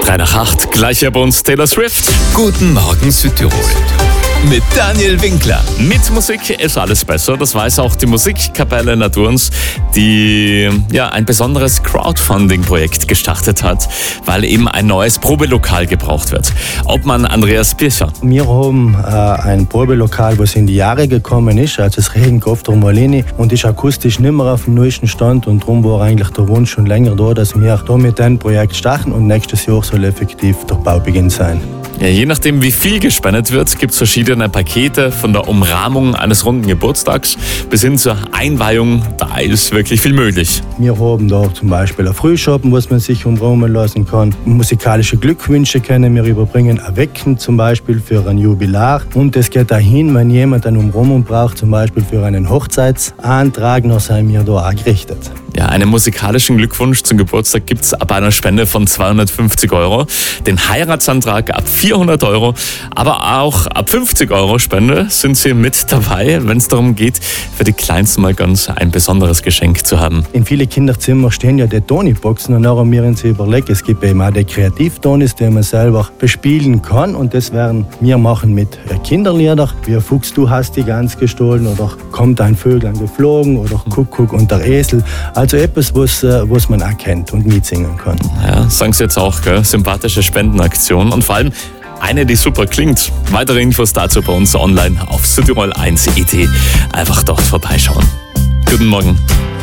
7:03, gleich hier bei uns Taylor Swift. Guten Morgen Südtirol. Mit Daniel Winkler. Mit Musik ist alles besser, das weiß auch die Musikkapelle Naturns, die ein besonderes Crowdfunding-Projekt gestartet hat, weil eben ein neues Probelokal gebraucht wird. Obmann Andreas Pircher. Wir haben ein Probelokal, was in die Jahre gekommen ist, also das Regenkopf der Molini, und ist akustisch nicht mehr auf dem neuesten Stand, und darum war eigentlich der Wunsch schon länger da, dass wir da mit einem Projekt starten, und nächstes Jahr soll effektiv der Baubeginn sein. Ja, je nachdem, wie viel gespendet wird, gibt es verschiedene Pakete, von der Umrahmung eines runden Geburtstags bis hin zur Einweihung. Da ist wirklich viel möglich. Wir haben da zum Beispiel ein Frühschoppen, was man sich umrahmen lassen kann. Musikalische Glückwünsche können wir überbringen, erwecken zum Beispiel für ein Jubilar. Und es geht dahin, wenn jemand eine Umrahmung braucht, zum Beispiel für einen Hochzeitsantrag, dann sind wir da auch gerichtet. Ja, einen musikalischen Glückwunsch zum Geburtstag gibt es ab einer Spende von 250 €, den Heiratsantrag ab 400 €, aber auch ab 50 € Spende sind Sie mit dabei, wenn es darum geht, für die Kleinsten mal ganz ein besonderes Geschenk zu haben. In vielen Kinderzimmern stehen ja die Toni-Boxen, und dann haben wir uns überlegt, es gibt eben auch die Kreativtonis, die man selber bespielen kann, und das werden wir machen mit Kinderlieder, wie Fuchs, du hast die Gans gestohlen, oder kommt ein Vöglein geflogen, oder Kuckuck und der Esel. Also etwas, was man auch kennt und mitsingen kann. Ja, sagen Sie jetzt auch, gell? Sympathische Spendenaktion und vor allem eine, die super klingt. Weitere Infos dazu bei uns online auf Südtirol1.at. Einfach dort vorbeischauen. Guten Morgen.